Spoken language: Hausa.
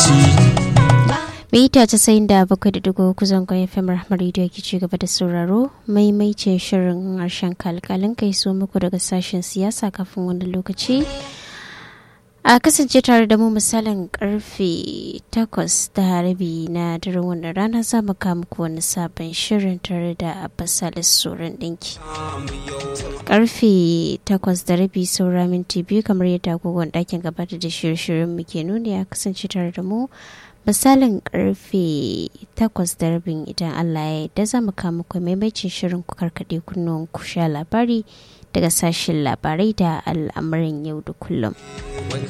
Mita 97.3 zangon FM Rahmar Radio ke ci gaba da sauraro maimaicin shirin harshen kalkalin kai so muku daga sashen siyasa kafin wani lokaci. A kasance tare da mu misalin karfe 8:30 na daren wannan rana za mu kawo muku wani sabon shirin tare da Abbas Salisu Soran ɗinki. Karfe 8:30 saura minti biyu kamar yadda agogon ɗakin gabatar da shirye-shiryen muke nuni a kasance tare da mu. Misalin karfe 8:30 idan Allah ya yarda za mu kawo muku maimacin shirin ku karkaɗe kunnuwan ku sha labari daga sashen labarai da al'amuran yau da kullum.